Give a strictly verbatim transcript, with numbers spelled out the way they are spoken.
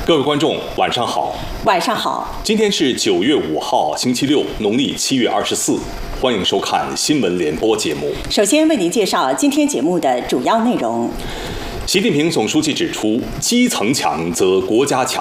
各位观众，晚上好。 晚上好。 今天是九月五号，星期六，农历七月二十四。欢迎收看新闻联播节目。 首先为您介绍今天节目的主要内容。 习近平总书记指出，基层强则国家强。